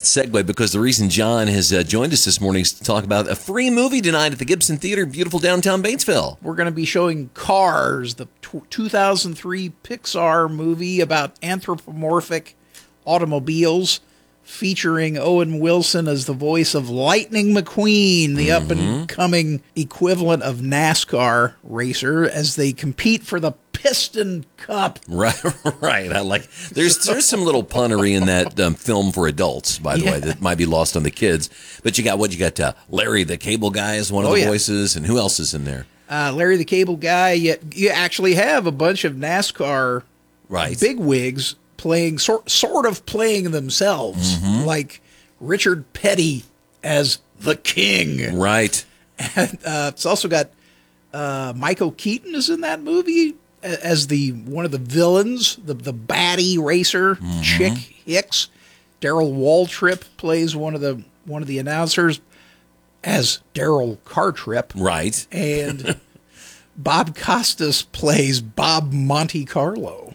segue because the reason John has joined us this morning is to talk about a free movie tonight at the Gibson Theater, beautiful downtown Batesville. We're going to be showing Cars, the 2003 Pixar movie about anthropomorphic automobiles, featuring Owen Wilson as the voice of Lightning McQueen, the up-and-coming equivalent of NASCAR racer, as they compete for the Piston Cup. Right. I like. There's some little punnery in that film for adults, by the way, that might be lost on the kids. But you got Larry the Cable Guy is one of the voices, and who else is in there? Larry the Cable Guy. You actually have a bunch of NASCAR bigwigs playing sort of playing themselves, like Richard Petty as the King. Right. And it's also got Michael Keaton is in that movie as one of the villains, the baddie racer, Chick Hicks. Daryl Waltrip plays one of the announcers as Daryl Cartrip. Right. And Bob Costas plays Bob Monte Carlo.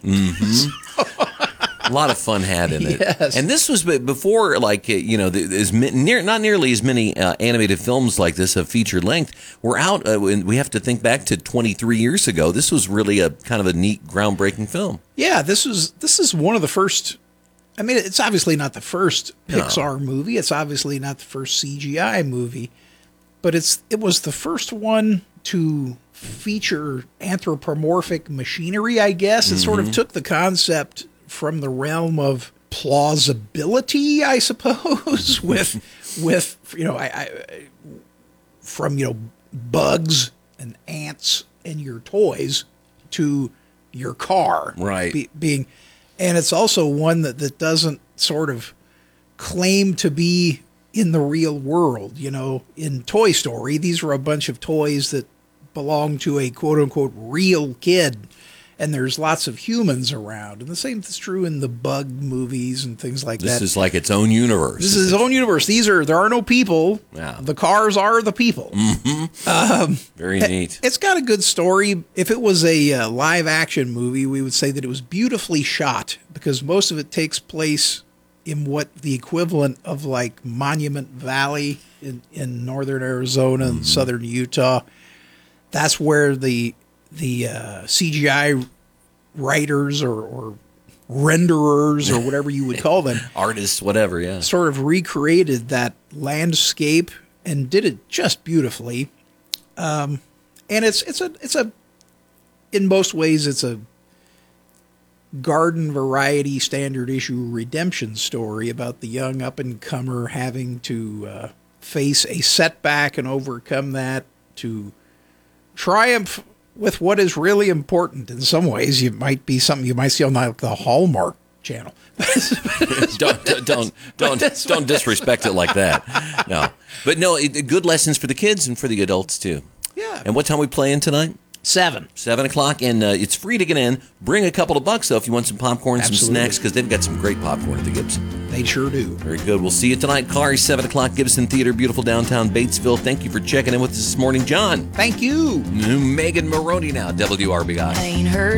A lot of fun had in it. Yes. And this was before, not nearly as many animated films like this of feature length were out. We have to think back to 23 years ago. This was really a kind of a neat, groundbreaking film. Yeah, this is one of the first. I mean, it's obviously not the first Pixar movie. It's obviously not the first CGI movie, but it was the first one to feature anthropomorphic machinery, I guess. It sort of took the concept from the realm of plausibility, I suppose, with from bugs and ants and your toys to your car, right? And it's also one that doesn't sort of claim to be in the real world. In Toy Story, these were a bunch of toys that belong to a quote unquote real kid. And there's lots of humans around. And the same is true in the Bug movies and things like that. This is like its own universe. This is its own universe. There are no people. Yeah. The cars are the people. Very neat. It's got a good story. If it was a live action movie, we would say that it was beautifully shot because most of it takes place in what the equivalent of like Monument Valley in northern Arizona and southern Utah. That's where the CGI writers or renderers or whatever you would call them, artists, whatever, yeah, sort of recreated that landscape and did it just beautifully. And it's a in most ways it's a garden variety standard issue redemption story about the young up and comer having to face a setback and overcome that to triumph with what is really important. In some ways, it might be something you might see on the Hallmark Channel. don't disrespect it like that. No, but no, good lessons for the kids and for the adults too. Yeah. And what time are we playing tonight? 7 o'clock, and it's free to get in. Bring a couple of bucks though if you want some popcorn, some snacks, because they've got some great popcorn at the Gibson. They sure do. Very good. We'll see you tonight. Cars, 7 o'clock, Gibson Theater, beautiful downtown Batesville. Thank you for checking in with us this morning, John. Thank you. Megan Maroney now, WRBI. I ain't heard